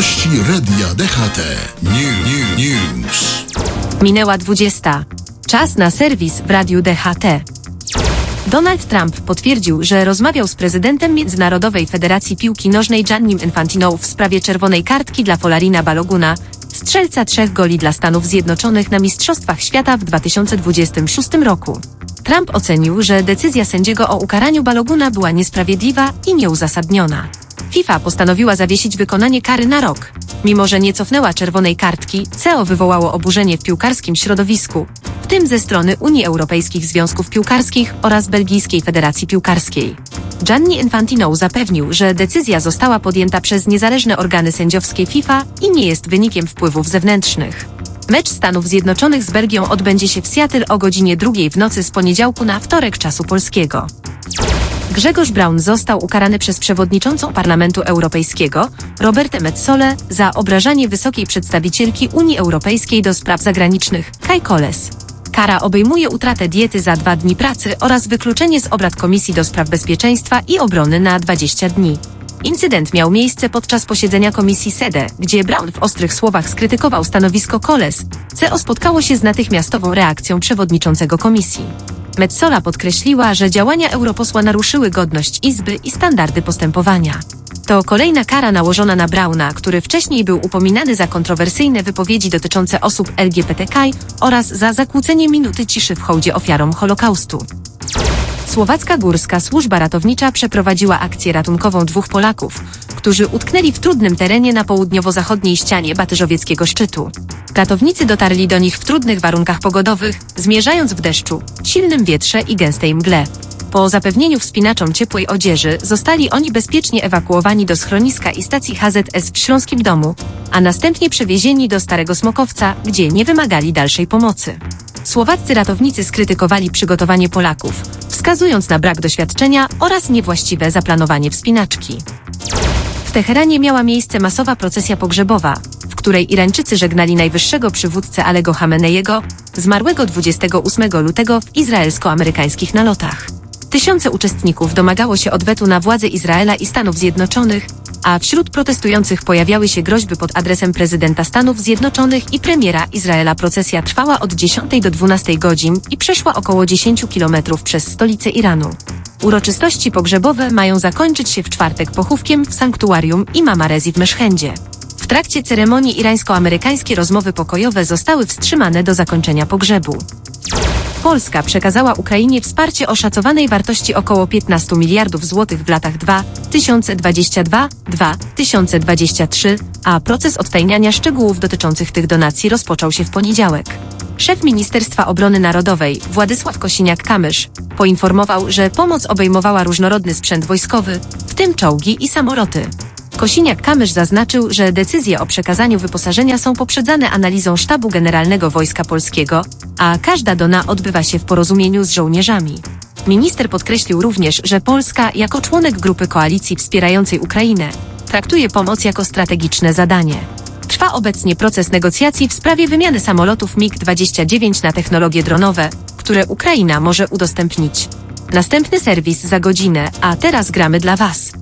Gości Radia DHT. News. Minęła 20. Czas na serwis w Radiu DHT. Donald Trump potwierdził, że rozmawiał z prezydentem Międzynarodowej Federacji Piłki Nożnej Giannim Infantino w sprawie czerwonej kartki dla Folarin Baloguna, strzelca 3 goli dla Stanów Zjednoczonych na Mistrzostwach Świata w 2026 roku. Trump ocenił, że decyzja sędziego o ukaraniu Baloguna była niesprawiedliwa i nieuzasadniona. FIFA postanowiła zawiesić wykonanie kary na rok. Mimo że nie cofnęła czerwonej kartki, CO wywołało oburzenie w piłkarskim środowisku, w tym ze strony Unii Europejskich Związków Piłkarskich oraz Belgijskiej Federacji Piłkarskiej. Gianni Infantino zapewnił, że decyzja została podjęta przez niezależne organy sędziowskie FIFA i nie jest wynikiem wpływów zewnętrznych. Mecz Stanów Zjednoczonych z Belgią odbędzie się w Seattle o godzinie 2 w nocy z poniedziałku na wtorek czasu polskiego. Grzegorz Braun został ukarany przez przewodniczącą Parlamentu Europejskiego, Robertę Metzolę, za obrażanie wysokiej przedstawicielki Unii Europejskiej do spraw zagranicznych, Kai Kolles. Kara obejmuje utratę diety za 2 dni pracy oraz wykluczenie z obrad Komisji do Spraw Bezpieczeństwa i Obrony na 20 dni. Incydent miał miejsce podczas posiedzenia Komisji SEDE, gdzie Braun w ostrych słowach skrytykował stanowisko Kolles. CO spotkało się z natychmiastową reakcją przewodniczącego komisji. Metsola podkreśliła, że działania europosła naruszyły godność Izby i standardy postępowania. To kolejna kara nałożona na Brauna, który wcześniej był upominany za kontrowersyjne wypowiedzi dotyczące osób LGBTQ oraz za zakłócenie minuty ciszy w hołdzie ofiarom Holokaustu. Słowacka Górska Służba Ratownicza przeprowadziła akcję ratunkową 2 Polaków, którzy utknęli w trudnym terenie na południowo-zachodniej ścianie Batyżowieckiego szczytu. Ratownicy dotarli do nich w trudnych warunkach pogodowych, zmierzając w deszczu, silnym wietrze i gęstej mgle. Po zapewnieniu wspinaczom ciepłej odzieży zostali oni bezpiecznie ewakuowani do schroniska i stacji HZS w Śląskim Domu, a następnie przewiezieni do Starego Smokowca, gdzie nie wymagali dalszej pomocy. Słowaccy ratownicy skrytykowali przygotowanie Polaków, wskazując na brak doświadczenia oraz niewłaściwe zaplanowanie wspinaczki. W Teheranie miała miejsce masowa procesja pogrzebowa, w której Irańczycy żegnali najwyższego przywódcę Alego Chameneiego, zmarłego 28 lutego w izraelsko-amerykańskich nalotach. Tysiące uczestników domagało się odwetu na władze Izraela i Stanów Zjednoczonych, a wśród protestujących pojawiały się groźby pod adresem prezydenta Stanów Zjednoczonych i premiera Izraela. Procesja trwała od 10 do 12 godzin i przeszła około 10 kilometrów przez stolicę Iranu. Uroczystości pogrzebowe mają zakończyć się w czwartek pochówkiem w sanktuarium Imama Rezi w Meszhendzie. W trakcie ceremonii irańsko-amerykańskie rozmowy pokojowe zostały wstrzymane do zakończenia pogrzebu. Polska przekazała Ukrainie wsparcie o szacowanej wartości około 15 miliardów złotych w latach 2022-2023, a proces odtajniania szczegółów dotyczących tych donacji rozpoczął się w poniedziałek. Szef Ministerstwa Obrony Narodowej, Władysław Kosiniak-Kamysz, poinformował, że pomoc obejmowała różnorodny sprzęt wojskowy, w tym czołgi i samoloty. Kosiniak-Kamysz zaznaczył, że decyzje o przekazaniu wyposażenia są poprzedzane analizą Sztabu Generalnego Wojska Polskiego, a każda dona odbywa się w porozumieniu z żołnierzami. Minister podkreślił również, że Polska, jako członek grupy koalicji wspierającej Ukrainę, traktuje pomoc jako strategiczne zadanie. Trwa obecnie proces negocjacji w sprawie wymiany samolotów MiG-29 na technologie dronowe, które Ukraina może udostępnić. Następny serwis za godzinę, a teraz gramy dla Was.